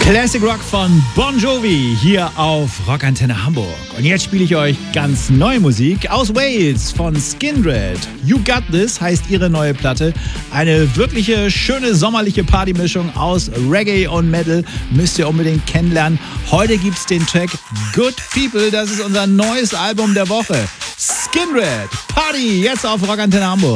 Classic Rock von Bon Jovi hier auf Rockantenne Hamburg. Und jetzt spiele ich euch ganz neue Musik aus Wales von Skindred. You Got This heißt ihre neue Platte. Eine wirkliche schöne sommerliche Partymischung aus Reggae und Metal. Müsst ihr unbedingt kennenlernen. Heute gibt's den Track Good People. Das ist unser neues Album der Woche. Skindred, Party jetzt auf Rockantenne Hamburg.